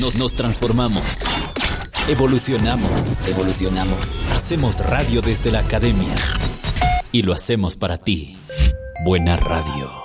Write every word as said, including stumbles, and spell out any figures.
nos, nos transformamos. Evolucionamos, evolucionamos. Hacemos radio desde la academia. Y lo hacemos para ti. Buena radio.